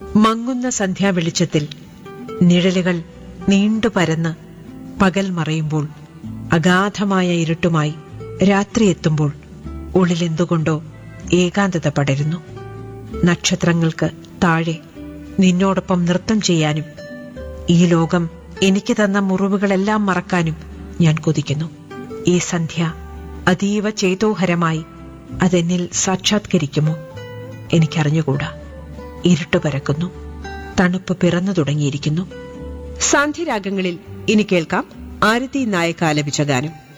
മങ്ങുന്ന സന്ധ്യാവെളിച്ചത്തിൽ നിഴലുകൾ നീണ്ടു പരന്ന് പകൽ മറയുമ്പോൾ, അഗാധമായ ഇരുട്ടുമായി രാത്രി എത്തുമ്പോൾ ഉള്ളിലെന്തുകൊണ്ടോ ഏകാന്തത പടരുന്നു. നക്ഷത്രങ്ങൾക്ക് താഴെ നിന്നോടൊപ്പം നൃത്തം ചെയ്യാനും ഈ ലോകം എനിക്ക് തന്ന മുറിവുകളെല്ലാം മറക്കാനും ഞാൻ കൊതിക്കുന്നു. ഈ സന്ധ്യ അതീവ ചേതോഹരമായി അതെന്നിൽ സാക്ഷാത്കരിക്കുമോ? എനിക്കറിഞ്ഞുകൂടാ. ഇരുട്ട് പരക്കുന്നു, തണുപ്പ് പിറന്നു തുടങ്ങിയിരിക്കുന്നു. സാന്ധ്യരാഗങ്ങളിൽ ഇനി കേൾക്കാം ആരതി നായക ആലപിച്ച ഗാനം.